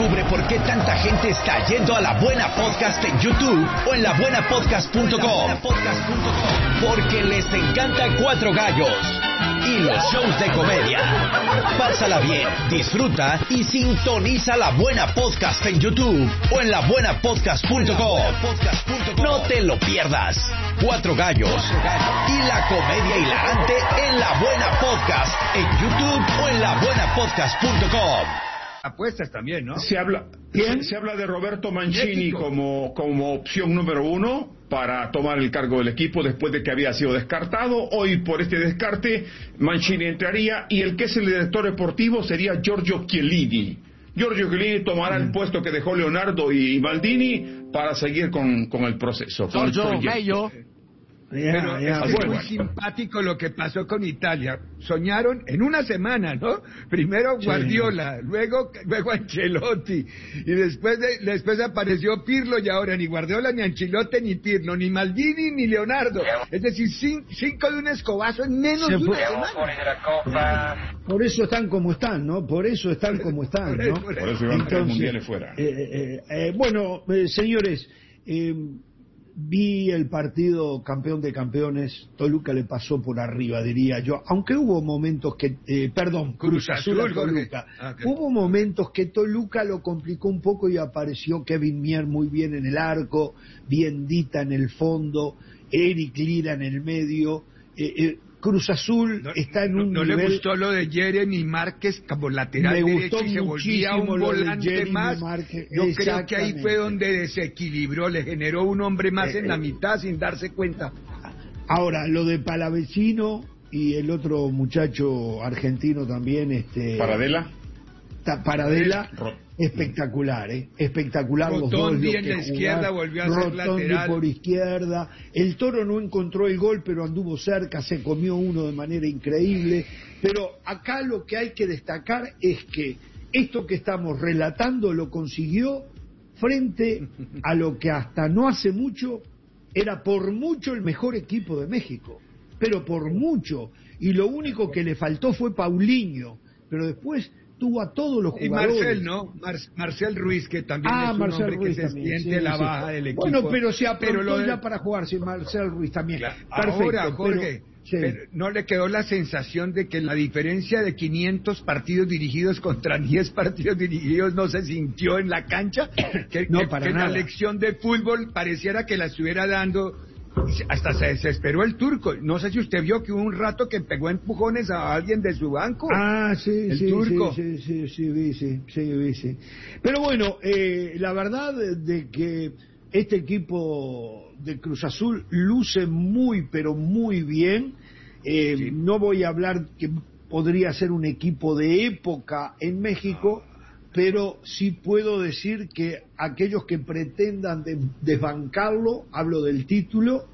Descubre por qué tanta gente está yendo a La Buena Podcast en YouTube o en labuenapodcast.com. Porque les encanta Cuatro Gallos y los shows de comedia. Pásala bien, disfruta y sintoniza La Buena Podcast en YouTube o en labuenapodcast.com. No te lo pierdas. Cuatro Gallos y la comedia hilarante en La Buena Podcast en YouTube o en labuenapodcast.com. Apuestas también, ¿no? Se habla de Roberto Mancini como opción número 1 para tomar el cargo del equipo después de que había sido descartado. Hoy, por este descarte, Mancini entraría y el que es el director deportivo sería Giorgio Chiellini. Giorgio Chiellini tomará el puesto que dejó Leonardo y Maldini para seguir con el proceso. Giorgio Bello. Pero es bueno. muy simpático lo que pasó con Italia. Soñaron en una semana, ¿no? Primero Guardiola, luego Ancelotti, y después apareció Pirlo, y ahora ni Guardiola, ni Ancelotti, ni Pirlo, ni Maldini, ni Leonardo. Es decir, cinco de un escobazo en menos de una semana. Por eso están como están, ¿no? Por eso están como están, ¿no? Por eso iban 3 mundiales fuera. Bueno, señores, vi el partido campeón de campeones. Toluca le pasó por arriba, diría yo, aunque hubo momentos que Cruz Azul a Toluca. Okay. Hubo momentos que Toluca lo complicó un poco y apareció Kevin Mier muy bien en el arco, Biendita en el fondo, Eric Lira en el medio. Cruz Azul está en un nivel... ¿No le gustó lo de Jeremy Márquez como lateral derecho y se volvía un volante más? Yo creo que ahí fue donde desequilibró, le generó un hombre más en la mitad sin darse cuenta. Ahora, lo de Palavecino y el otro muchacho argentino también, Paradela, espectacular, espectacular. Rotondi los dos, en la izquierda volvió a ser lateral. Por izquierda. El Toro no encontró el gol, pero anduvo cerca, se comió uno de manera increíble. Pero acá lo que hay que destacar es que esto que estamos relatando lo consiguió frente a lo que hasta no hace mucho era por mucho el mejor equipo de México, pero por mucho. Y lo único que le faltó fue Paulinho, pero después tuvo a todos los jugadores. Y Marcel, ¿no? Marcel Ruiz, que también es un Marcel hombre Ruiz que se también, siente la baja del equipo. Bueno, pero se aprontó ya para jugar, sí, Marcel Ruiz también. Claro. Perfecto. Ahora, Jorge, pero ¿no le quedó la sensación de que la diferencia de 500 partidos dirigidos contra 10 partidos dirigidos no se sintió en la cancha? Que la lección de fútbol pareciera que la estuviera dando... Hasta se desesperó el turco. No sé si usted vio que hubo un rato que pegó empujones a alguien de su banco. Sí, turco. Sí. Pero bueno, la verdad de que este equipo de Cruz Azul luce muy, pero muy bien. No voy a hablar que podría ser un equipo de época en México, pero sí puedo decir que aquellos que pretendan desbancarlo, hablo del título,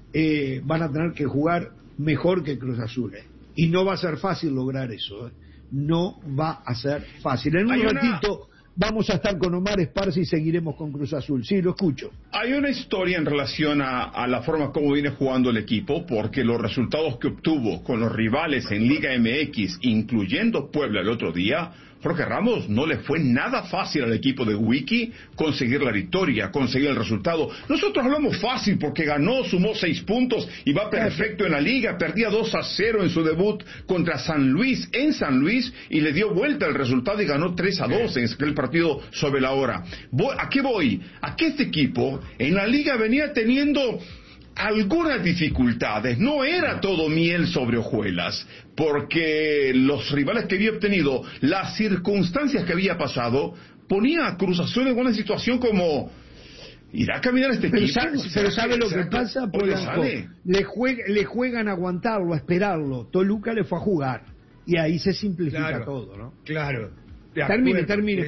van a tener que jugar mejor que Cruz Azul. Y no va a ser fácil lograr eso. No va a ser fácil. En un ratito vamos a estar con Omar Esparza y seguiremos con Cruz Azul. Sí, lo escucho. Hay una historia en relación a la forma como viene jugando el equipo, porque los resultados que obtuvo con los rivales en Liga MX, incluyendo Puebla el otro día, Jorge Ramos, no le fue nada fácil al equipo de Wiki conseguir la victoria, conseguir el resultado. Nosotros hablamos fácil porque ganó, sumó 6 puntos y va perfecto en la liga. Perdía 2-0 en su debut contra San Luis, en San Luis, y le dio vuelta el resultado y ganó 3-2 en aquel partido sobre la hora. ¿A qué voy? A que este equipo en la liga venía teniendo algunas dificultades, no era todo miel sobre hojuelas, porque los rivales que había obtenido, las circunstancias que había pasado, ponía a Cruz Azul en una situación como... ¿Irá a caminar este equipo? Pero ¿sabe lo que pasa, Polanco? Le juegan a aguantarlo, a esperarlo. Toluca le fue a jugar, y ahí se simplifica todo, ¿no? Claro. Termine,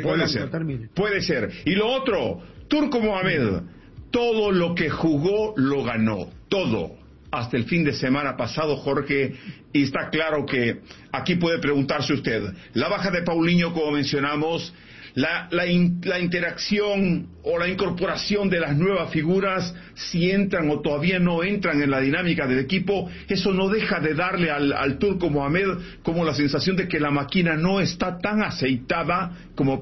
Puede ser. Y lo otro, Turco Mohamed, todo lo que jugó lo ganó, todo, hasta el fin de semana pasado, Jorge, y está claro que aquí puede preguntarse usted, la baja de Paulinho, como mencionamos, la interacción o la incorporación de las nuevas figuras, si entran o todavía no entran en la dinámica del equipo, eso no deja de darle al Turco Mohamed como la sensación de que la máquina no está tan aceitada como